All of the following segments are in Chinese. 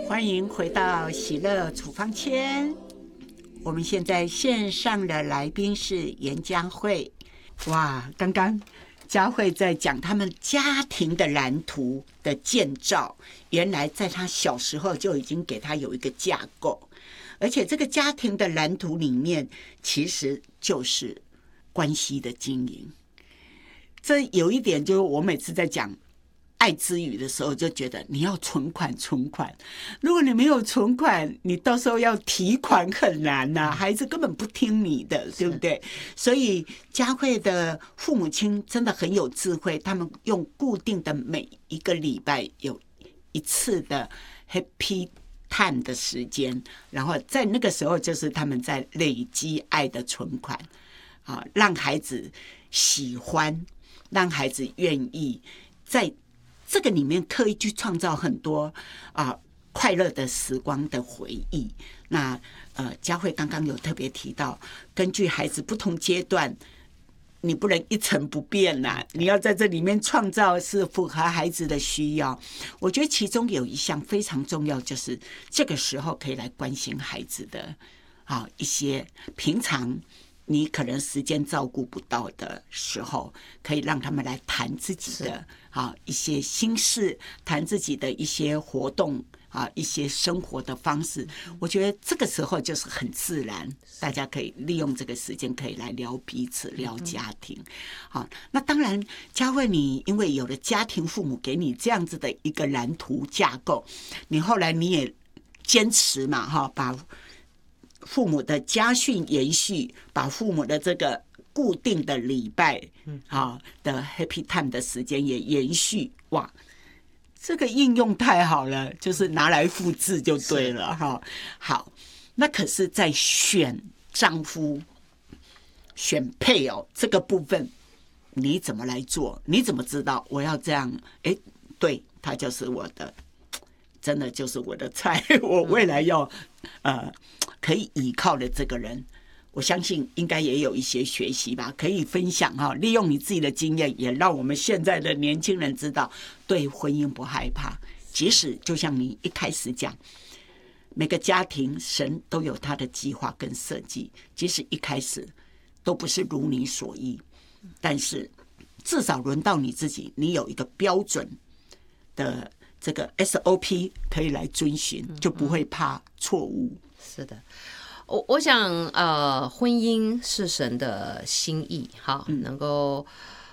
欢迎回到喜乐处方签。我们现在线上的来宾是严佳慧。哇，刚刚佳慧在讲他们家庭的蓝图的建造，原来在他小时候就已经给他有一个架构，而且这个家庭的蓝图里面其实就是关系的经营。这有一点就是我每次在讲爱之语的时候就觉得你要存款，如果你没有存款，你到时候要提款很难啊，孩子根本不听你的，对不对？所以佳慧的父母亲真的很有智慧，他们用固定的每一个礼拜有一次的 happy time 的时间，然后在那个时候就是他们在累积爱的存款啊，让孩子喜欢，让孩子愿意在这个里面刻意去创造很多快乐的时光的回忆。那佳慧刚刚有特别提到，根据孩子不同阶段，你不能一成不变啊，你要在这里面创造是符合孩子的需要。我觉得其中有一项非常重要，就是这个时候可以来关心孩子的一些平常你可能时间照顾不到的时候，可以让他们来谈自己的一些心事，谈自己的一些活动一些生活的方式。我觉得这个时候就是很自然，大家可以利用这个时间可以来聊彼此，聊家庭。好，那当然佳慧你因为有了家庭父母给你这样子的一个蓝图架构，你后来你也坚持嘛把父母的家训延续，把父母的这个固定的礼拜的 happy time 的时间也延续。哇，这个应用太好了，就是拿来复制就对了哈。好，那可是在选丈夫、选配偶这个部分，你怎么来做？你怎么知道我要这样？对，他就是我的，真的就是我的菜，我未来要可以依靠的这个人，我相信应该也有一些学习吧，可以分享利用你自己的经验，也让我们现在的年轻人知道，对婚姻不害怕。即使就像你一开始讲，每个家庭神都有他的计划跟设计，即使一开始都不是如你所意，但是至少轮到你自己，你有一个标准的这个 SOP 可以来遵循，就不会怕错误。 是的，我想婚姻是神的心意能够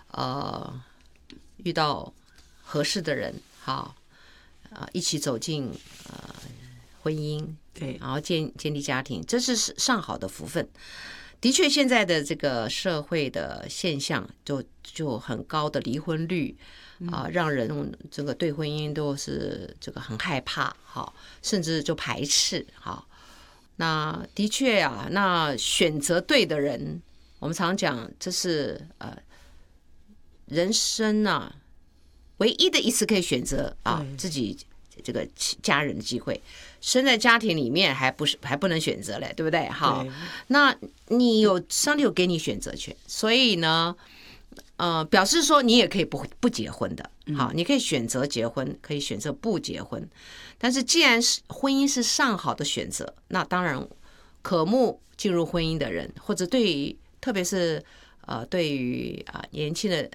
遇到合适的人一起走进婚姻， 对， 然后建立家庭，这是上好的福分。的确，现在的这个社会的现象就很高的离婚率让人这个对婚姻都是这个很害怕甚至就排斥那的确那选择对的人，我们常讲这是人生唯一的一次可以选择自己这个家人的机会。生在家庭里面还不能选择嘞，对不对？好，那上帝有给你选择权，所以呢表示说你也可以不结婚的。好，你可以选择结婚，可以选择不结婚。但是既然是婚姻是上好的选择，那当然渴慕进入婚姻的人，或者特别是对于年轻的